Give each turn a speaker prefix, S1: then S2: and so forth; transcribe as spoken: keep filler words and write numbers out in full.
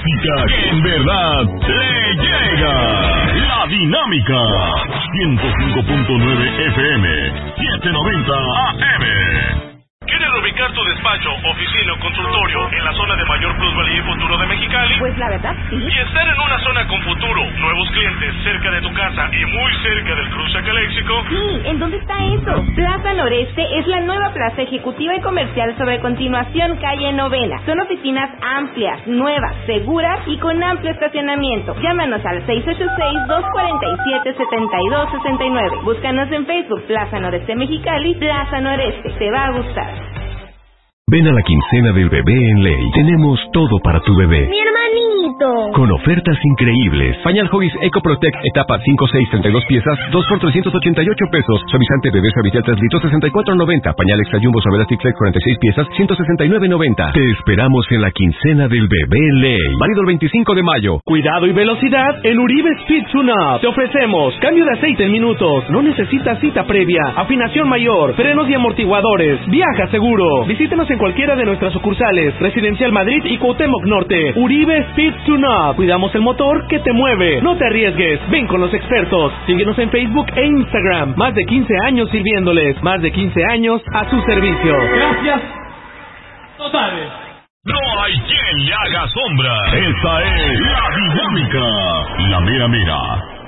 S1: música que en verdad le llega. La Dinámica. ciento cinco punto nueve F M, setecientos noventa A M.
S2: ¿Quieres ubicar tu despacho, oficina o consultorio en la zona de mayor plusvalía y futuro de Mexicali?
S3: Pues la verdad, sí.
S2: Y estar en una zona con futuro, nuevos clientes cerca de tu casa y muy cerca del cruce Caléxico.
S3: Sí, ¿en dónde está eso? Plaza Noreste es la nueva plaza ejecutiva y comercial sobre Continuación, calle Novena. Son oficinas amplias, nuevas, seguras y con amplio estacionamiento. Llámanos al seis ocho seis, dos cuatro siete, siete dos seis nueve. Búscanos en Facebook, Plaza Noreste Mexicali, Plaza Noreste. Te va a gustar.
S4: Ven a la quincena del bebé en Ley. Tenemos todo para tu bebé.
S5: ¡Mi hermanito!
S4: Con ofertas increíbles. Pañal Huggies Eco Protect etapa cinco, seis, treinta y dos piezas, dos por trescientos ochenta y ocho pesos. Suavizante bebé Suavitel tres litros, sesenta y cuatro noventa. Pañal Extra Jumbo Suavelastic Flex cuarenta y seis piezas, ciento sesenta y nueve noventa. Te esperamos en la quincena del bebé en Ley. Válido el veinticinco de mayo.
S6: Cuidado y velocidad en Uribe Speed Tune-Up. Te ofrecemos cambio de aceite en minutos. No necesitas cita previa. Afinación mayor. Frenos y amortiguadores. Viaja seguro. Visítenos en cualquiera de nuestras sucursales, Residencial Madrid y Cuauhtémoc Norte. Uribe Speed Tune-Up. Cuidamos el motor que te mueve. No te arriesgues. Ven con los expertos. Síguenos en Facebook e Instagram. Más de quince años sirviéndoles. Más de quince años a su servicio.
S7: Gracias totales.
S1: No hay quien le haga sombra. Esta es La Dinámica. La mera mera.